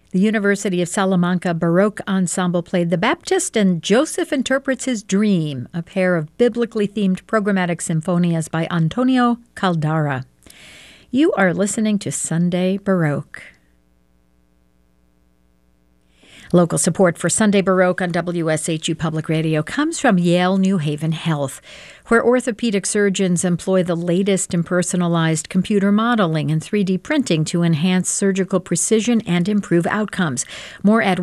The University of Salamanca Baroque Ensemble played The Baptist and Joseph Interprets His Dream, a pair of biblically themed programmatic sinfonias by Antonio Caldara. You are listening to Sunday Baroque. Local support for Sunday Baroque on WSHU Public Radio comes from Yale New Haven Health, where orthopedic surgeons employ the latest in personalized computer modeling and 3D printing to enhance surgical precision and improve outcomes. More at